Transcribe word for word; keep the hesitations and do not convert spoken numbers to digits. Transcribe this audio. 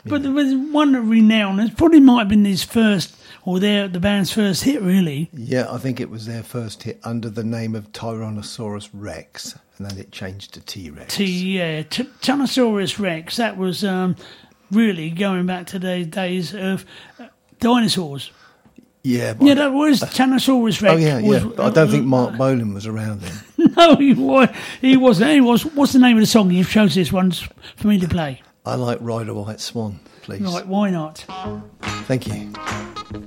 But there was one renowned. It probably might have been his first, or their the band's first hit, really. Yeah, I think it was their first hit under the name of Tyrannosaurus Rex, and then it changed to T-Rex. T, yeah, T- Tyrannosaurus Rex. That was um, really going back to the days of uh, dinosaurs. Yeah, but Yeah, that was Tyrannosaurus Rex. oh yeah, yeah. Was, But I don't think uh, Mark Bolan was around then. No, he was. He wasn't. He was. What's the name of the song you've chosen this one for me to play? I like Ride a White Swan, please. Right, why not? Thank you.